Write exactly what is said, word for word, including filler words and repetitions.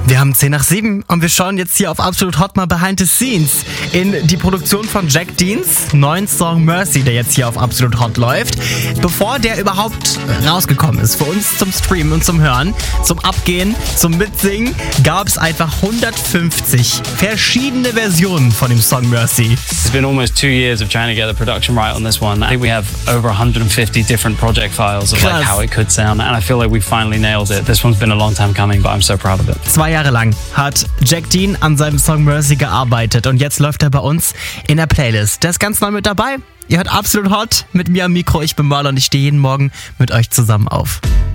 Wir haben zehn nach sieben und wir schauen jetzt hier auf Absolut Hot mal behind the scenes in die Produktion von Jack Deans neuen Song Mercy, der jetzt hier auf Absolut Hot läuft. Bevor der überhaupt rausgekommen ist, für uns zum Streamen und zum Hören, zum Abgehen, zum Mitsingen, gab es einfach hundertfünfzig verschiedene Versionen von dem Song Mercy. It's been almost two years of trying to get the production right on this one. I think we have over one hundred fifty different project files of like how it could sound, and I feel like we finally nailed it. This one's been a long time coming, but I'm so proud of it. Zwei Jahre lang hat Jack Dean an seinem Song Mercy gearbeitet und jetzt läuft er bei uns in der Playlist. Der ist ganz neu mit dabei. Ihr hört Absolut Hot mit mir am Mikro. Ich bin Marlon und ich stehe jeden Morgen mit euch zusammen auf.